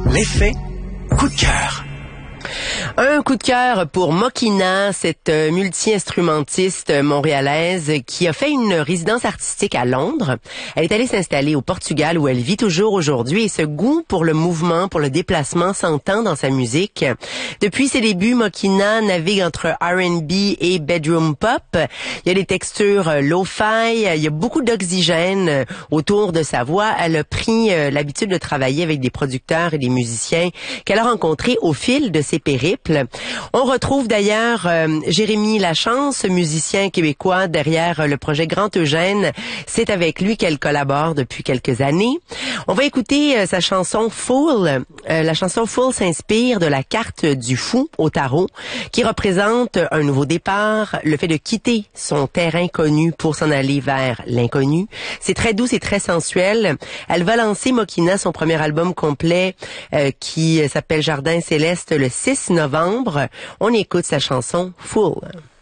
L'effet coup de cœur. Un coup de cœur pour Mokina, cette multi-instrumentiste montréalaise qui a fait une résidence artistique à Londres. Elle est allée s'installer au Portugal où elle vit toujours aujourd'hui et ce goût pour le mouvement, pour le déplacement s'entend dans sa musique. Depuis ses débuts, Mokina navigue entre R&B et bedroom pop. Il y a des textures lo-fi, il y a beaucoup d'oxygène autour de sa voix. Elle a pris l'habitude de travailler avec des producteurs et des musiciens qu'elle a rencontrés au fil de ses périples. On retrouve d'ailleurs Jérémy Lachance, musicien québécois derrière le projet Grand Eugène. C'est avec lui qu'elle collabore depuis quelques années. On va écouter sa chanson Fool. La chanson Fool s'inspire de la carte du fou au tarot qui représente un nouveau départ, le fait de quitter son terrain connu pour s'en aller vers l'inconnu. C'est très doux, c'est très sensuel. Elle va lancer Mokina, son premier album complet qui s'appelle Jardin Céleste le 6 novembre. On écoute sa chanson Fool.